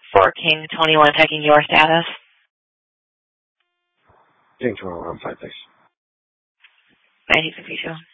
for King Tony 1 checking your status. King 21, I'm fine, thanks. 9052.